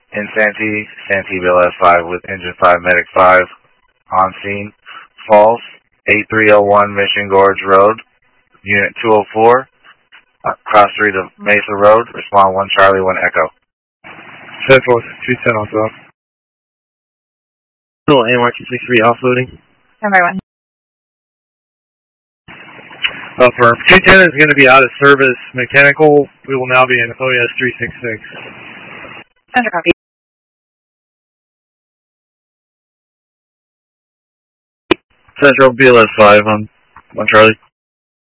in Santee BLS 5 with engine 5, medic 5 on scene. False, 8301 Mission Gorge Road, unit 204, cross street of Mesa Road, respond 1 Charlie 1 Echo. Central 210 also up. AMR 263 offloading. Number 1. Firm. 210 is going to be out of service mechanical. We will now be in OES 366. Under copy. Central BLS 5 on 1 Charlie.